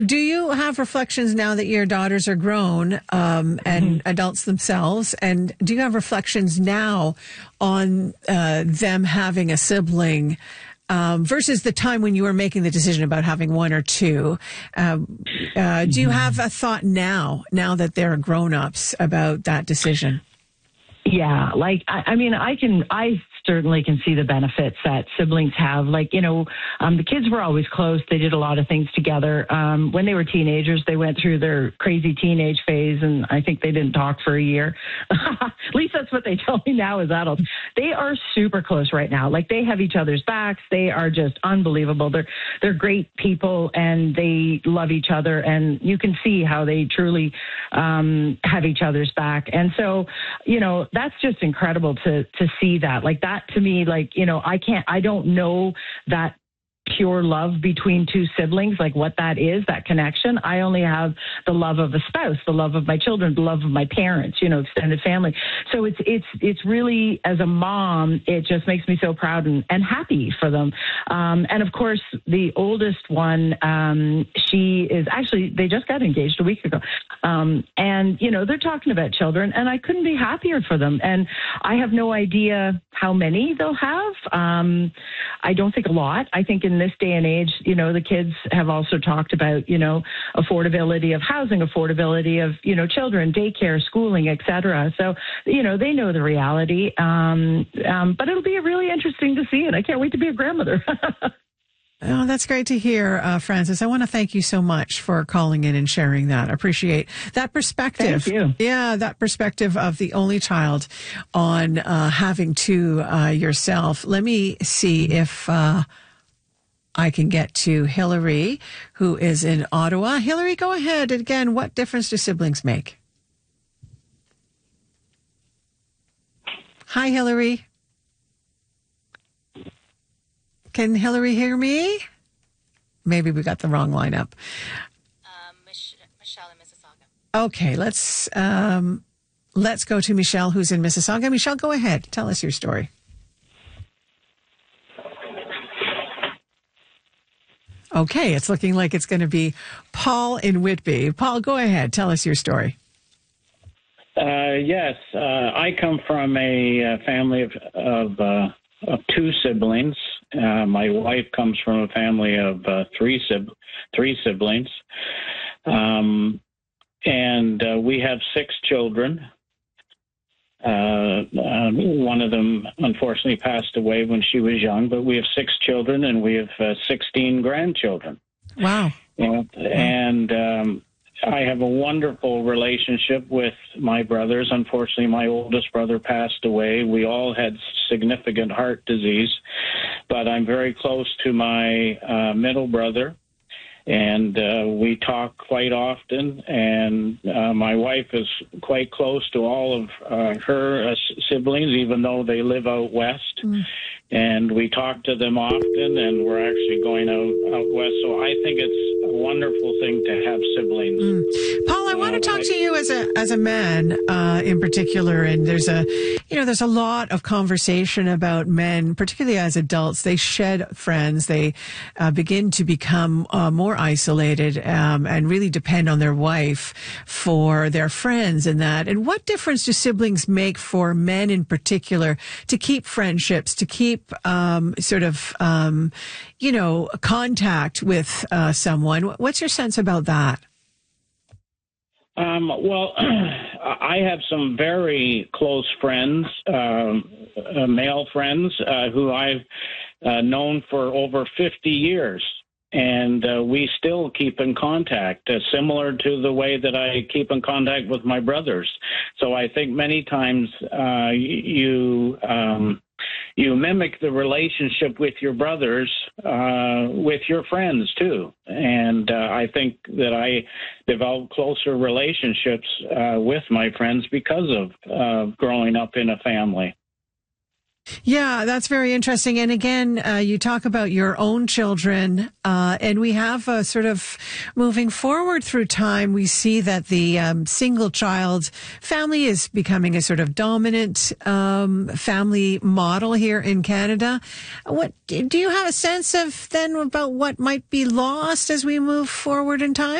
Do you have reflections now that your daughters are grown and adults themselves? And do you have reflections now on them having a sibling versus the time when you were making the decision about having one or two? Do you have a thought now that they're grown-ups about that decision? Yeah, like, I certainly can see the benefits that siblings have. Like, the kids were always close. They did a lot of things together. When they were teenagers, they went through their crazy teenage phase, and I think they didn't talk for a year. At least that's what they tell me now as adults. They are super close right now. Like, they have each other's backs. They are just unbelievable. They're great people, and they love each other, and you can see how they truly have each other's back. And so, that's just incredible to see that. Like, that to me, like, I don't know that pure love between two siblings, like what that is, that connection. I only have the love of a spouse, the love of my children, the love of my parents, extended family. So it's really, as a mom, it just makes me so proud and happy for them. And of course, the oldest one, she is actually, they just got engaged a week ago. And, they're talking about children, and I couldn't be happier for them. And I have no idea how many they'll have. I don't think a lot. I think in this day and age, the kids have also talked about, affordability of housing, affordability of, children, daycare, schooling, et cetera. So, they know the reality. But it'll be really interesting to see it. I can't wait to be a grandmother. Oh, that's great to hear, Frances. I want to thank you so much for calling in and sharing that. I appreciate that perspective. Thank you. Yeah, that perspective of the only child on having two yourself. Let me see if I can get to Hillary, who is in Ottawa. Hillary, go ahead. Again, what difference do siblings make? Hi, Hillary. Can Hillary hear me? Maybe we got the wrong lineup. Michelle in Mississauga. Okay, let's go to Michelle, who's in Mississauga. Michelle, go ahead. Tell us your story. Okay, it's looking like it's going to be Paul in Whitby. Paul, go ahead. Tell us your story. Yes, I come from a family of two siblings. My wife comes from a family of three siblings. And we have 6 children. One of them, unfortunately, passed away when she was young, but we have 6 children, and we have 16 grandchildren. Wow. And I have a wonderful relationship with my brothers. Unfortunately, my oldest brother passed away. We all had significant heart disease, but I'm very close to my middle brother, and we talk quite often, and my wife is quite close to all of her siblings, even though they live out west. And we talk to them often, and we're actually going out west. So I think it's a wonderful thing to have siblings. Paul, I want to talk to you as a man in particular. And there's a lot of conversation about men, particularly as adults. They shed friends. They begin to become more isolated and really depend on their wife for their friends and that. And what difference do siblings make for men in particular to keep friendships, to keep contact with someone? What's your sense about that? Well, I have some very close friends, male friends, who I've known for over 50 years. And we still keep in contact, similar to the way that I keep in contact with my brothers. So I think many times you mimic the relationship with your brothers, with your friends too. And I think that I developed closer relationships with my friends because of growing up in a family. Yeah, that's very interesting. And again, you talk about your own children, and we have sort of moving forward through time, we see that the single child family is becoming a sort of dominant family model here in Canada. What do you have a sense of then about what might be lost as we move forward in time?